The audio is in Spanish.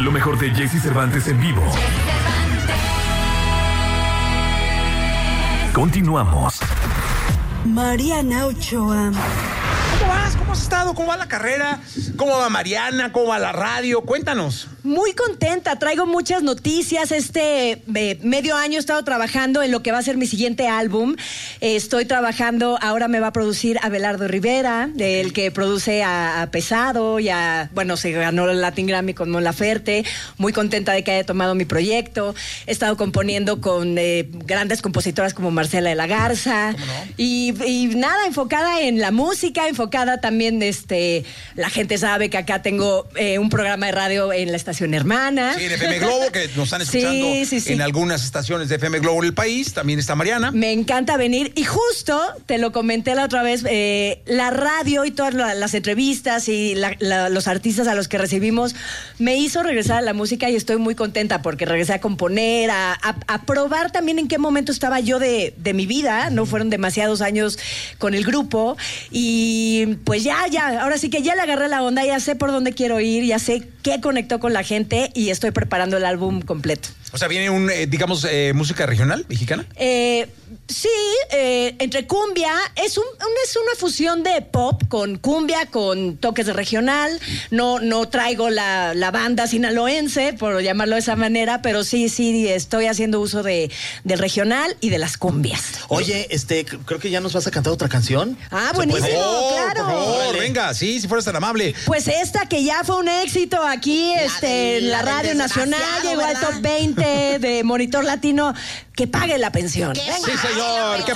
Lo mejor de Jesse Cervantes en vivo. Continuamos. Mariana Ochoa. ¿Cómo vas? ¿Cómo has estado? ¿Cómo va la carrera? ¿Cómo va Mariana? ¿Cómo va la radio? Cuéntanos. Muy contenta, traigo muchas noticias. Medio año he estado trabajando en lo que va a ser mi siguiente álbum. Estoy trabajando, ahora me va a producir Abelardo Rivera, el que produce a Pesado, se ganó el Latin Grammy con Mon Laferte. Muy contenta de que haya tomado mi proyecto. He estado componiendo con grandes compositoras como Marcela de la Garza. ¿Cómo no? Y nada, enfocada en la música, enfocada también, la gente sabe que acá tengo un programa de radio en la estación hermana. Sí, en FM Globo, que nos están escuchando en algunas estaciones de FM Globo en el país. También está Mariana. Me encanta venir. Y justo, te lo comenté la otra vez, la radio y todas las entrevistas y los artistas a los que recibimos me hizo regresar a la música y estoy muy contenta porque regresé a componer, a probar también en qué momento estaba yo de mi vida. No fueron demasiados años con el grupo y pues ya, ahora sí que ya le agarré la onda, ya sé por dónde quiero ir, ya sé qué conectó con la gente y estoy preparando el álbum completo. O sea, viene música regional mexicana. Sí, entre cumbia, es una fusión de pop con cumbia, con toques de regional. No traigo la banda sinaloense, por llamarlo de esa manera, pero sí, estoy haciendo uso del regional y de las cumbias. Oye, creo que ya nos vas a cantar otra canción. Ah, buenísimo, claro. Por favor, venga, sí, si fueras tan amable. Pues esta que ya fue un éxito aquí, en la Radio Nacional, llegó al top 20 de Monitor Latino, que pague la pensión. Sí, señor.